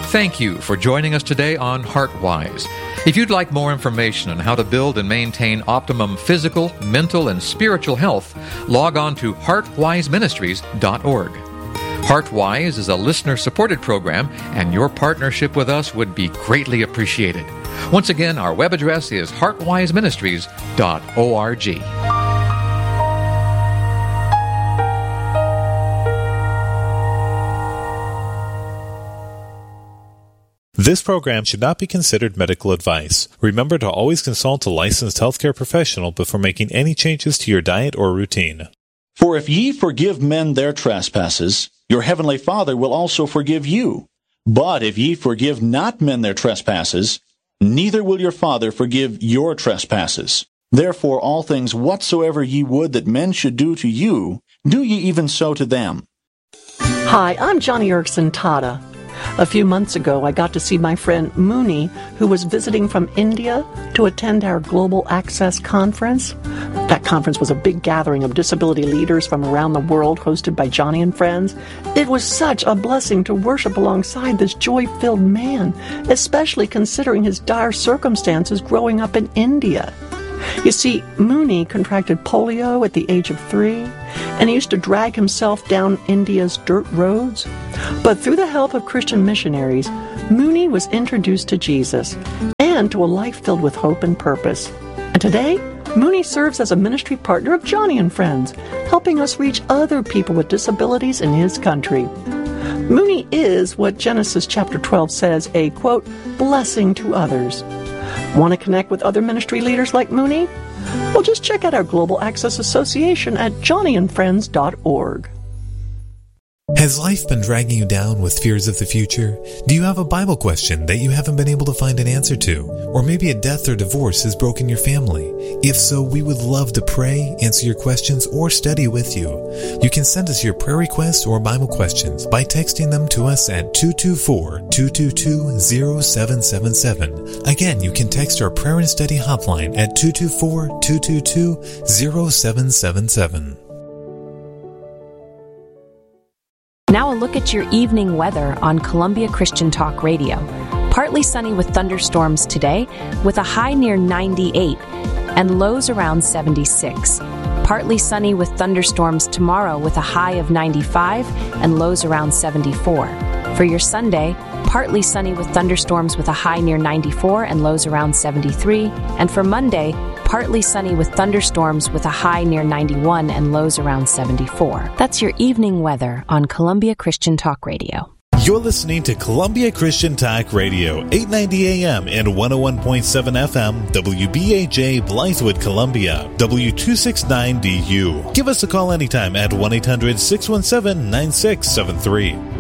Thank you for joining us today on HeartWise. If you'd like more information on how to build and maintain optimum physical, mental, and spiritual health, log on to heartwiseministries.org. HeartWise is a listener-supported program, and your partnership with us would be greatly appreciated. Once again, our web address is heartwiseministries.org. This program should not be considered medical advice. Remember to always consult a licensed healthcare professional before making any changes to your diet or routine. For if ye forgive men their trespasses, your heavenly Father will also forgive you. But if ye forgive not men their trespasses, neither will your Father forgive your trespasses. Therefore all things whatsoever ye would that men should do to you, do ye even so to them. Hi, I'm Johnny Erickson Tata. A few months ago, I got to see my friend Mooney, who was visiting from India to attend our Global Access Conference. That conference was a big gathering of disability leaders from around the world, hosted by Johnny and friends. It was such a blessing to worship alongside this joy-filled man, especially considering his dire circumstances growing up in India. You see, Mooney contracted polio at the age of 3, and he used to drag himself down India's dirt roads. But through the help of Christian missionaries, Mooney was introduced to Jesus and to a life filled with hope and purpose. And today, Mooney serves as a ministry partner of Johnny and Friends, helping us reach other people with disabilities in his country. Mooney is what Genesis chapter 12 says, a, quote, blessing to others. Want to connect with other ministry leaders like Mooney? Well, just check out our Global Access Association at johnnyandfriends.org. Has life been dragging you down with fears of the future? Do you have a Bible question that you haven't been able to find an answer to? Or maybe a death or divorce has broken your family? If so, we would love to pray, answer your questions, or study with you. You can send us your prayer requests or Bible questions by texting them to us at 224-222-0777. Again, you can text our prayer and study hotline at 224-222-0777. Now a look at your evening weather on Columbia Christian Talk Radio. Partly sunny with thunderstorms today, with a high near 98 and lows around 76. Partly sunny with thunderstorms tomorrow with a high of 95 and lows around 74. For your Sunday, partly sunny with thunderstorms with a high near 94 and lows around 73. And for Monday, partly sunny with thunderstorms with a high near 91 and lows around 74. That's your evening weather on Columbia Christian Talk Radio. You're listening to Columbia Christian Talk Radio, 890 AM and 101.7 FM, WBAJ, Blythewood, Columbia, W269DU. Give us a call anytime at 1-800-617-9673.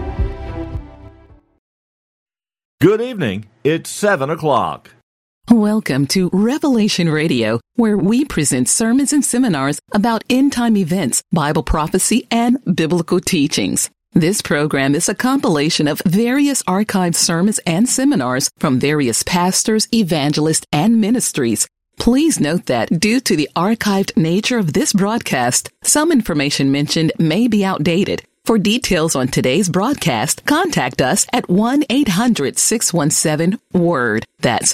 Good evening. It's 7 o'clock. Welcome to Revelation Radio, where we present sermons and seminars about end-time events, Bible prophecy, and biblical teachings. This program is a compilation of various archived sermons and seminars from various pastors, evangelists, and ministries. Please note that due to the archived nature of this broadcast, some information mentioned may be outdated. For details on today's broadcast, contact us at 1-800-617-WORD. That's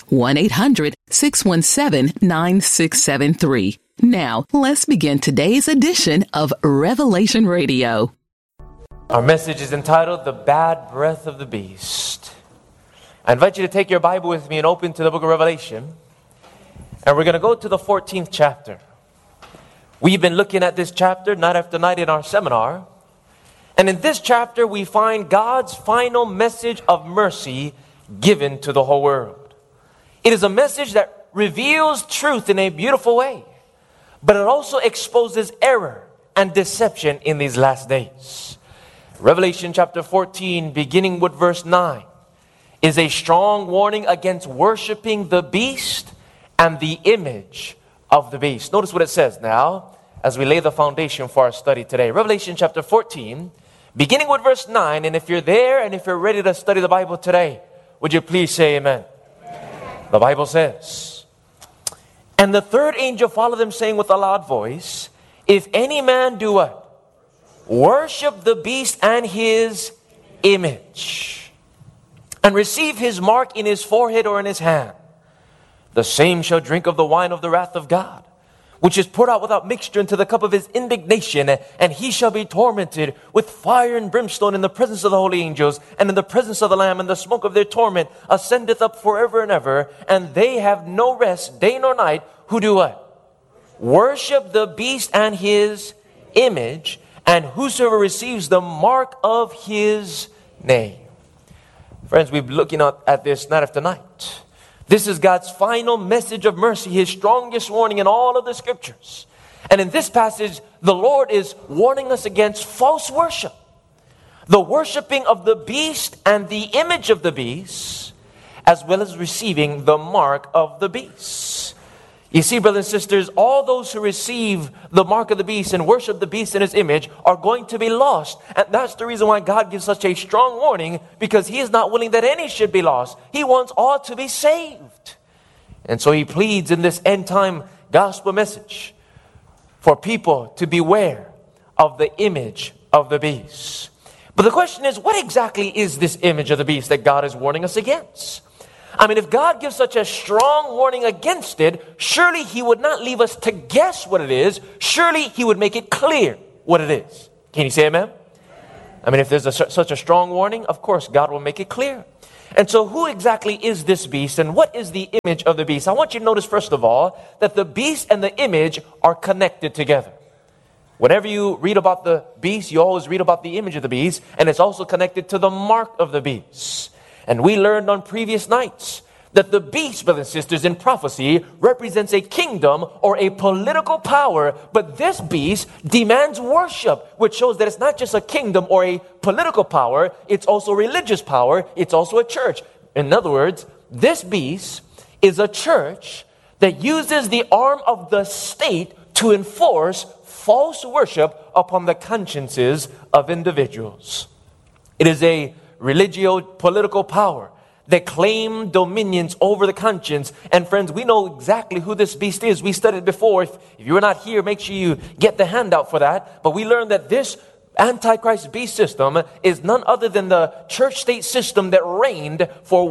1-800-617-9673. Now, let's begin today's edition of Revelation Radio. Our message is entitled, The Bad Breath of the Beast. I invite you to take your Bible with me and open to the book of Revelation. And we're going to go to the 14th chapter. We've been looking at this chapter night after night in our seminar. And in this chapter, we find God's final message of mercy given to the whole world. It is a message that reveals truth in a beautiful way, but it also exposes error and deception in these last days. Revelation chapter 14, beginning with verse 9, is a strong warning against worshiping the beast and the image of the beast. Notice what it says now as we lay the foundation for our study today. Revelation chapter 14, beginning with verse 9, and if you're there and if you're ready to study the Bible today, would you please say amen? Amen. The Bible says, and the third angel followed them, saying with a loud voice, if any man do what? Worship the beast and his image, and receive his mark in his forehead or in his hand, the same shall drink of the wine of the wrath of God, which is poured out without mixture into the cup of his indignation, and he shall be tormented with fire and brimstone in the presence of the holy angels, and in the presence of the Lamb, and the smoke of their torment ascendeth up forever and ever, and they have no rest day nor night, who do what? Worship the beast and his image, and whosoever receives the mark of his name. Friends, we've been looking at this night after night. This is God's final message of mercy, his strongest warning in all of the scriptures. And in this passage, the Lord is warning us against false worship. The worshiping of the beast and the image of the beast, as well as receiving the mark of the beast. You see, brothers and sisters, all those who receive the mark of the beast and worship the beast in his image are going to be lost. And that's the reason why God gives such a strong warning, because he is not willing that any should be lost. He wants all to be saved. And so he pleads in this end time gospel message for people to beware of the image of the beast. But the question is, what exactly is this image of the beast that God is warning us against? I mean, if God gives such a strong warning against it, surely he would not leave us to guess what it is. Surely he would make it clear what it is. Can you say amen? I mean, if there's such a strong warning, of course, God will make it clear. And so who exactly is this beast, and what is the image of the beast? I want you to notice, first of all, that the beast and the image are connected together. Whenever you read about the beast, you always read about the image of the beast, and it's also connected to the mark of the beast. And we learned on previous nights that the beast, brothers and sisters, in prophecy represents a kingdom or a political power. But this beast demands worship, which shows that it's not just a kingdom or a political power, it's also religious power, it's also a church. In other words, this beast is a church that uses the arm of the state to enforce false worship upon the consciences of individuals. It is a religio-political power that claim dominions over the conscience. And friends, we know exactly who this beast is. We studied it before. If you were not here, make sure you get the handout for that. But we learned that this Antichrist beast system is none other than the church-state system that reigned for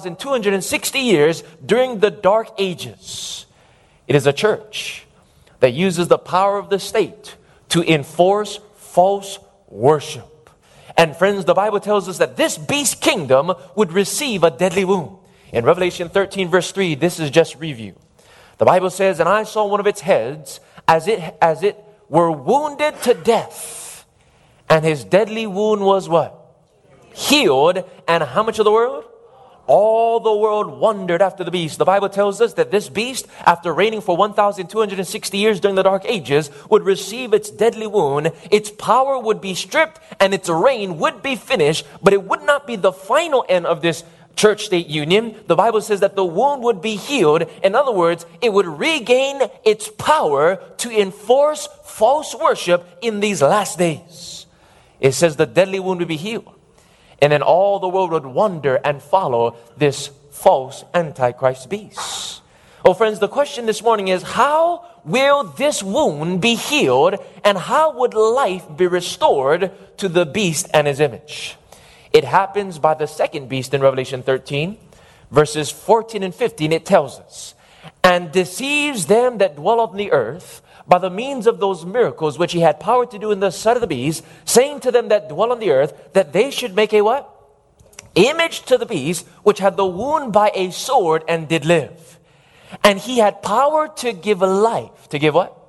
1,260 years during the Dark Ages. It is a church that uses the power of the state to enforce false worship. And friends, the Bible tells us that this beast kingdom would receive a deadly wound. In Revelation 13 verse 3, this is just review. The Bible says, and I saw one of its heads as it were wounded to death. And his deadly wound was what? Healed. And how much of the world? All the world wondered after the beast. The Bible tells us that this beast, after reigning for 1,260 years during the Dark Ages, would receive its deadly wound. Its power would be stripped and its reign would be finished, but it would not be the final end of this church-state union. The Bible says that the wound would be healed. In other words, it would regain its power to enforce false worship in these last days. It says the deadly wound would be healed. And then all the world would wonder and follow this false Antichrist beast. Oh, friends, the question this morning is, how will this wound be healed, and how would life be restored to the beast and his image? It happens by the second beast in Revelation 13, verses 14 and 15. It tells us, and deceives them that dwell on the earth by the means of those miracles which he had power to do in the sight of the beast, saying to them that dwell on the earth, that they should make a what? Image to the beast, which had the wound by a sword and did live. And he had power to give life. To give what?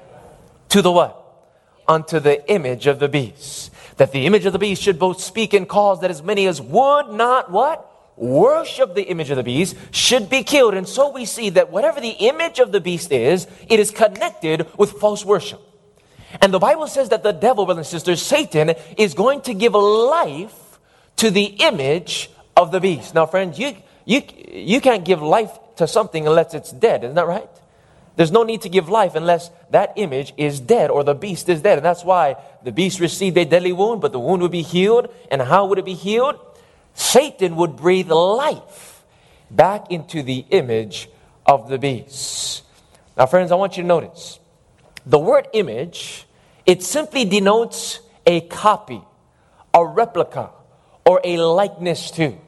To the what? Unto the image of the beast. That the image of the beast should both speak and cause that as many as would not what? Worship the image of the beast should be killed. And so we see that whatever the image of the beast is, it is connected with false worship. And the Bible says that the devil, brothers and sisters, Satan, is going to give life to the image of the beast. Now, friends, you can't give life to something unless it's dead. Isn't that right? There's no need to give life unless that image is dead or the beast is dead. And that's why the beast received a deadly wound, but the wound would be healed. And how would it be healed? Satan would breathe life back into the image of the beast. Now, friends, I want you to notice the word image, it simply denotes a copy, a replica, or a likeness to.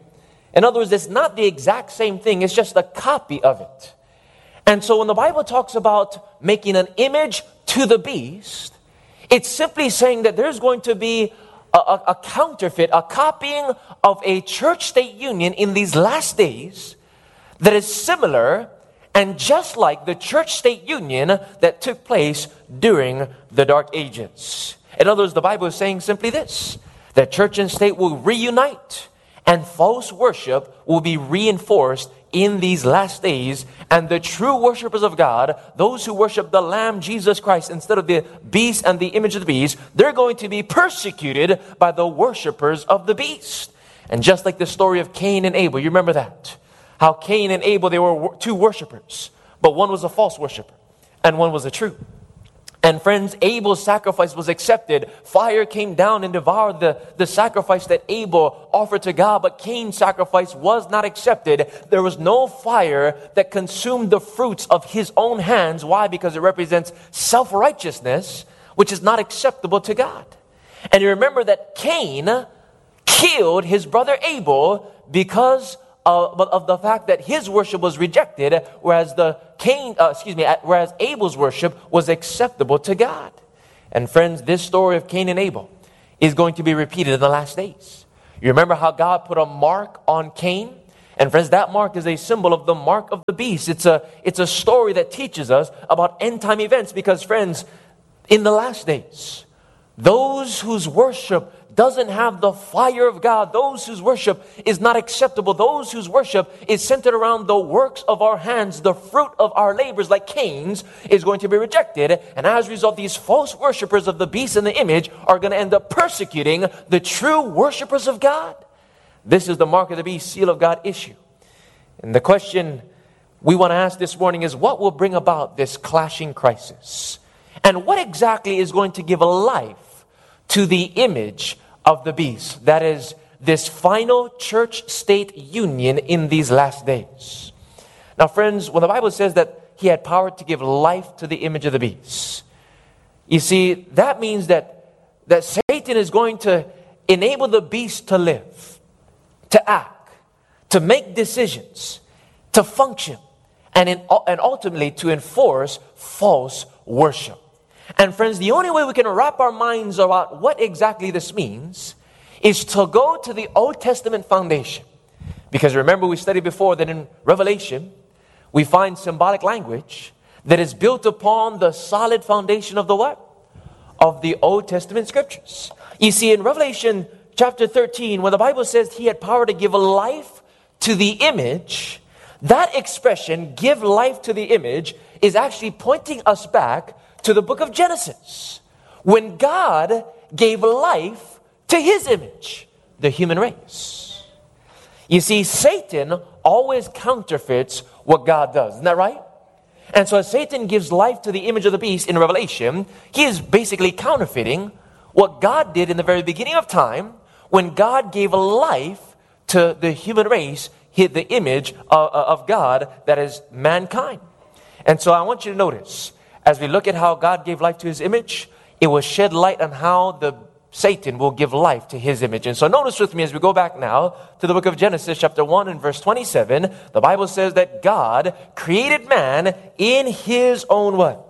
In other words, it's not the exact same thing. It's just a copy of it. And so when the Bible talks about making an image to the beast, it's simply saying that there's going to be a counterfeit, a copying of a church-state union in these last days that is similar and just like the church-state union that took place during the Dark Ages. In other words, the Bible is saying simply this, that church and state will reunite and false worship will be reinforced in these last days, and the true worshipers of God, those who worship the Lamb, Jesus Christ, instead of the beast and the image of the beast, they're going to be persecuted by the worshipers of the beast. And just like the story of Cain and Abel, you remember that? How Cain and Abel, they were two worshipers, but one was a false worshiper and one was a true. And friends, Abel's sacrifice was accepted. Fire came down and devoured the sacrifice that Abel offered to God, but Cain's sacrifice was not accepted. There was no fire that consumed the fruits of his own hands. Why? Because it represents self-righteousness, which is not acceptable to God. And you remember that Cain killed his brother Abel because of the fact that his worship was rejected, whereas whereas Abel's worship was acceptable to God. And friends, this story of Cain and Abel is going to be repeated in the last days. You remember how God put a mark on Cain? And friends, that mark is a symbol of the mark of the beast. It's a story that teaches us about end time events, because friends, in the last days, those whose worship doesn't have the fire of God, those whose worship is not acceptable, those whose worship is centered around the works of our hands, the fruit of our labors, like Cain's, is going to be rejected. And as a result, these false worshipers of the beast and the image are going to end up persecuting the true worshipers of God. This is the mark of the beast, seal of God issue. And the question we want to ask this morning is, what will bring about this clashing crisis? And what exactly is going to give a life to the image of the beast? That is, this final church-state union in these last days. Now, friends, when the Bible says that he had power to give life to the image of the beast, you see, that means that Satan is going to enable the beast to live, to act, to make decisions, to function, and ultimately to enforce false worship. And friends, the only way we can wrap our minds about what exactly this means is to go to the Old Testament foundation. Because remember, we studied before that in Revelation, we find symbolic language that is built upon the solid foundation of the what? Of the Old Testament scriptures. You see, in Revelation chapter 13, when the Bible says he had power to give life to the image, that expression, give life to the image, is actually pointing us back to the book of Genesis, when God gave life to his image, the human race. You see, Satan always counterfeits what God does. Isn't that right? And so as Satan gives life to the image of the beast in Revelation, he is basically counterfeiting what God did in the very beginning of time, when God gave life to the human race, the image of God, that is mankind. And so I want you to notice, as we look at how God gave life to his image, it will shed light on how Satan will give life to his image. And so notice with me as we go back now to the book of Genesis chapter 1 and verse 27, the Bible says that God created man in his own what?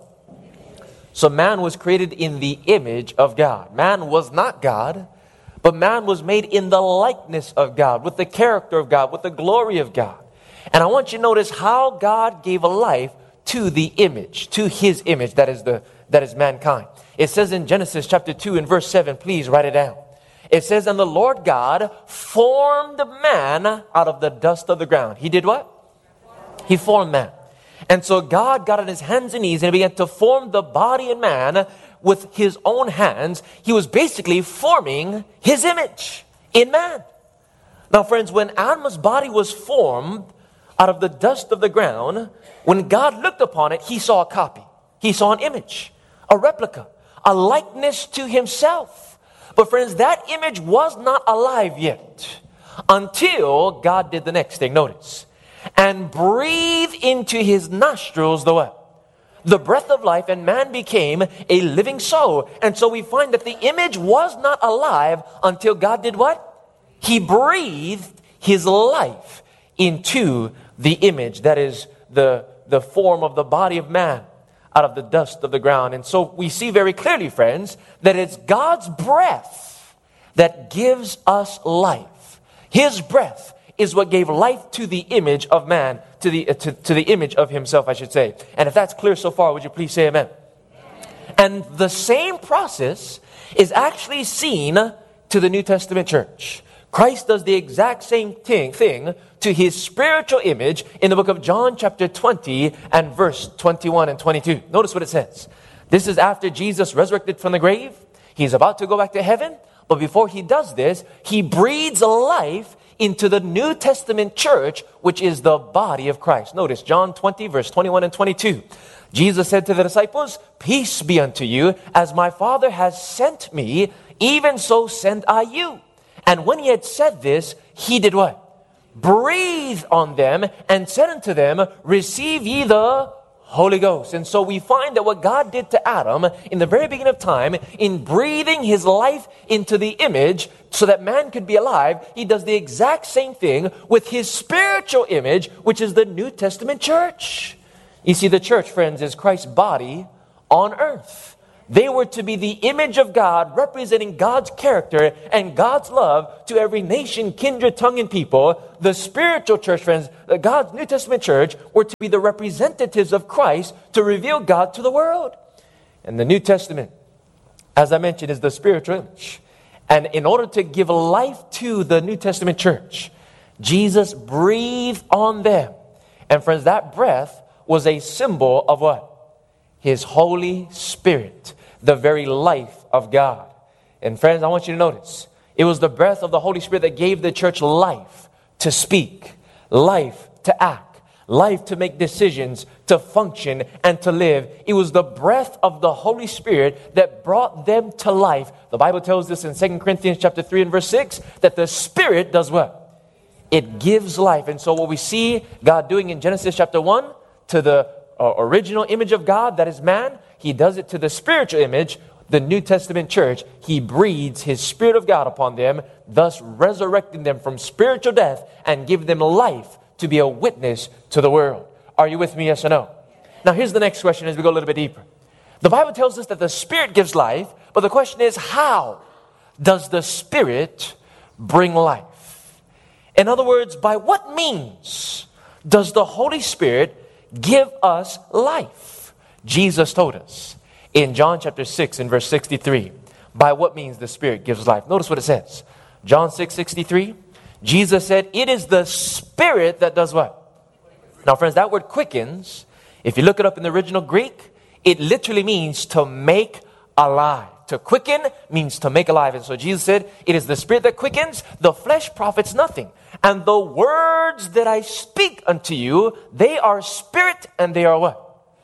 So man was created in the image of God. Man was not God, but man was made in the likeness of God, with the character of God, with the glory of God. And I want you to notice how God gave a life to the image, to his image, that is mankind. It says in Genesis chapter 2 and verse 7, please write it down. It says, and the Lord God formed man out of the dust of the ground. He did what? He formed man. And so God got on his hands and knees and began to form the body in man with his own hands. He was basically forming his image in man. Now friends, when Adam's body was formed out of the dust of the ground, when God looked upon it, he saw a copy. He saw an image, a replica, a likeness to himself. But friends, that image was not alive yet until God did the next thing. Notice. And breathed into his nostrils the what? The breath of life, and man became a living soul. And so we find that the image was not alive until God did what? He breathed his life into the image that is the form of the body of man out of the dust of the ground. And so we see very clearly, friends, that it's God's breath that gives us life. His breath is what gave life to the image of man, to the image of himself, I should say. And if that's clear so far, would you please say amen? And the same process is actually seen to the New Testament church. Christ does the exact same thing to his spiritual image in the book of John chapter 20 and verse 21 and 22. Notice what it says. This is after Jesus resurrected from the grave. He's about to go back to heaven. But before he does this, he breathes life into the New Testament church, which is the body of Christ. Notice John 20 verse 21 and 22. Jesus said to the disciples, "Peace be unto you. As my Father has sent me, even so send I you." And when he had said this, he did what? Breathed on them and said unto them, "Receive ye the Holy Ghost." And so we find that what God did to Adam in the very beginning of time, in breathing his life into the image so that man could be alive, he does the exact same thing with his spiritual image, which is the New Testament church. You see, the church, friends, is Christ's body on earth. They were to be the image of God, representing God's character and God's love to every nation, kindred, tongue, and people. The spiritual church, friends, God's New Testament church, were to be the representatives of Christ to reveal God to the world. And the New Testament, as I mentioned, is the spiritual image. And in order to give life to the New Testament church, Jesus breathed on them. And friends, that breath was a symbol of what? His Holy Spirit, the very life of God. And friends, I want you to notice, it was the breath of the Holy Spirit that gave the church life to speak, life to act, life to make decisions, to function, and to live. It was the breath of the Holy Spirit that brought them to life. The Bible tells us in 2 Corinthians chapter 3 and verse 6 that the Spirit does what? It gives life. And so what we see God doing in Genesis chapter 1 to the original image of God, that is man, he does it to the spiritual image, the New Testament church. He breathes his Spirit of God upon them, thus resurrecting them from spiritual death and giving them life to be a witness to the world. Are you with me, yes or no? Now here's the next question as we go a little bit deeper. The Bible tells us that the Spirit gives life, but the question is, how does the Spirit bring life? In other words, by what means does the Holy Spirit give us life? Jesus told us in John chapter 6 and verse 63, by what means the Spirit gives life. Notice what it says. John 6:63, Jesus said, "It is the Spirit that does what?" Now friends, that word quickens, if you look it up in the original Greek, it literally means to make alive. To quicken means to make alive. And so Jesus said, "It is the Spirit that quickens, the flesh profits nothing. And the words that I speak unto you, they are spirit and they are what?"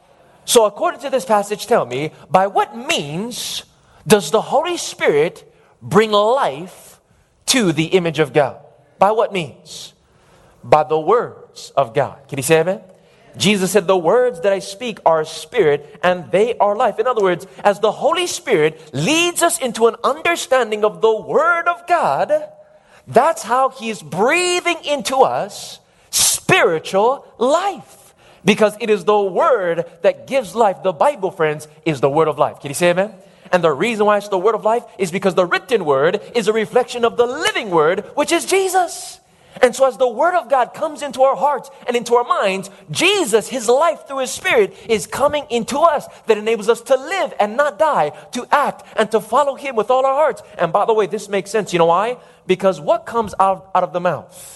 So according to this passage, tell me, by what means does the Holy Spirit bring life to the image of God? By what means? By the words of God. Can you say amen? Jesus said, "The words that I speak are spirit and they are life." In other words, as the Holy Spirit leads us into an understanding of the Word of God, that's how He's breathing into us spiritual life. Because it is the Word that gives life. The Bible, friends, is the Word of life. Can you say amen? And the reason why it's the Word of life is because the written Word is a reflection of the living Word, which is Jesus. And so as the Word of God comes into our hearts and into our minds, Jesus, His life through His Spirit, is coming into us that enables us to live and not die, to act and to follow Him with all our hearts. And by the way, this makes sense. You know why? Because what comes out of the mouth?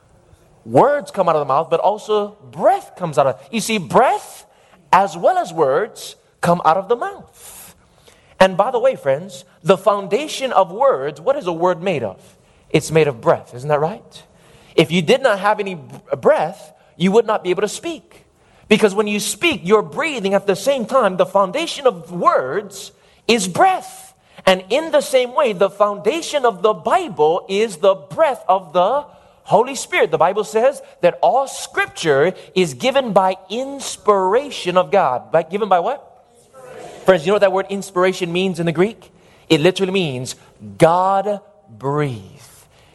Words come out of the mouth, but also breath comes out of it. You see, breath as well as words come out of the mouth. And by the way, friends, the foundation of words, what is a word made of? It's made of breath. Isn't that right? If you did not have any breath, you would not be able to speak. Because when you speak, you're breathing at the same time. The foundation of words is breath. And in the same way, the foundation of the Bible is the breath of the Holy Spirit. The Bible says that all Scripture is given by inspiration of God. Given by what? Friends, you know what that word inspiration means in the Greek? It literally means God breathed.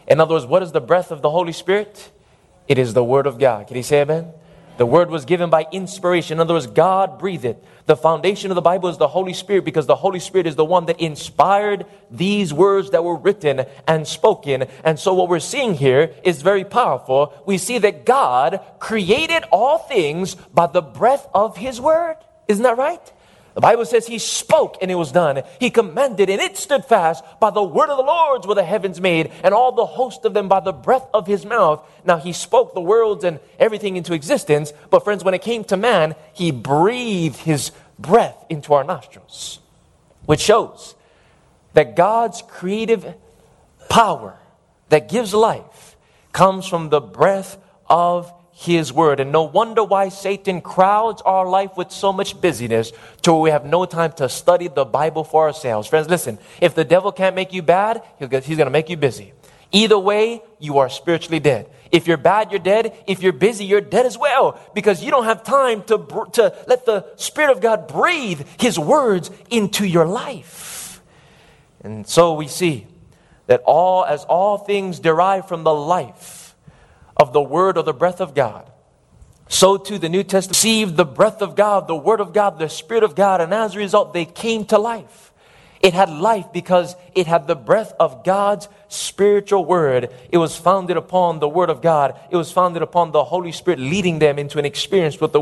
In other words, what is the breath of the Holy Spirit? It is the Word of God. Can you say amen? The Word was given by inspiration. In other words, God breathed it. The foundation of the Bible is the Holy Spirit, because the Holy Spirit is the one that inspired these words that were written and spoken. And so what we're seeing here is very powerful. We see that God created all things by the breath of His Word. Isn't that right? The Bible says He spoke and it was done. He commanded and it stood fast. By the word of the Lord were the heavens made, and all the host of them by the breath of His mouth. Now He spoke the worlds and everything into existence. But friends, when it came to man, He breathed His breath into our nostrils, which shows that God's creative power that gives life comes from the breath of His Word. And no wonder why Satan crowds our life with so much busyness to where we have no time to study the Bible for ourselves. Friends, listen, if the devil can't make you bad, he's going to make you busy. Either way, you are spiritually dead. If you're bad, you're dead. If you're busy, you're dead as well, because you don't have time to let the Spirit of God breathe His words into your life. And so we see that as all things derive from the life of the Word or the breath of God, so too the New Testament received the breath of God, the Word of God, the Spirit of God, and as a result they came to life. It had life because it had the breath of God's spiritual Word. It was founded upon the Word of God. It was founded upon the Holy Spirit leading them into an experience with the